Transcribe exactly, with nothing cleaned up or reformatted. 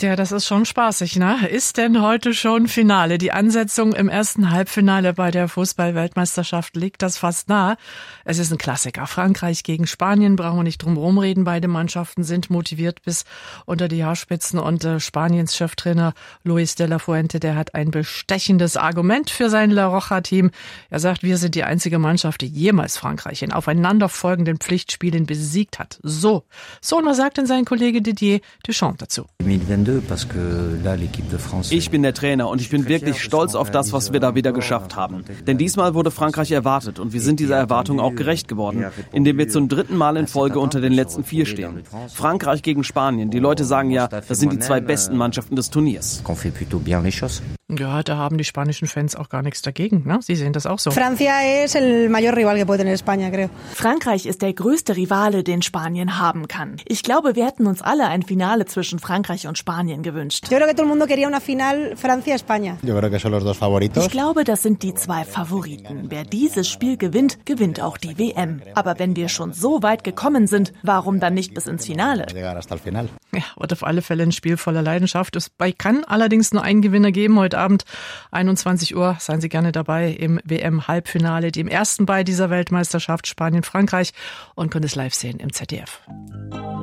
Ja, das ist schon spaßig, ne? Ist denn heute schon Finale? Die Ansetzung im ersten Halbfinale bei der Fußball-Weltmeisterschaft liegt das fast nah. Es ist ein Klassiker. Frankreich gegen Spanien, brauchen wir nicht drum rumreden. Beide Mannschaften sind motiviert bis unter die Haarspitzen und äh, Spaniens Cheftrainer Luis de la Fuente, der hat ein bestechendes Argument für sein La Roja-Team. Er sagt, wir sind die einzige Mannschaft, die jemals Frankreich in aufeinanderfolgenden Pflichtspielen besiegt hat. So, so und was sagt denn sein Kollege Didier Deschamps dazu? Ich bin der Trainer und ich bin wirklich stolz auf das, was wir da wieder geschafft haben. Denn diesmal wurde Frankreich erwartet und wir sind dieser Erwartung auch gerecht geworden, indem wir zum dritten Mal in Folge unter den letzten vier stehen. Frankreich gegen Spanien. Die Leute sagen ja, das sind die zwei besten Mannschaften des Turniers. Ja, da haben die spanischen Fans auch gar nichts dagegen, ne? Sie sehen das auch so. Frankreich ist der größte Rivale, den Spanien haben kann. Ich glaube, wir hätten uns alle ein Finale zwischen Frankreich und Spanien gewünscht. Ich glaube, das sind die zwei Favoriten. Wer dieses Spiel gewinnt, gewinnt auch die W M. Aber wenn wir schon so weit gekommen sind, warum dann nicht bis ins Finale? Ja, wird auf alle Fälle ein Spiel voller Leidenschaft. Es kann allerdings nur einen Gewinner geben. Heute Abend einundzwanzig Uhr seien Sie gerne dabei im W M-Halbfinale, dem ersten bei dieser Weltmeisterschaft Spanien-Frankreich, und können es live sehen im Z D F.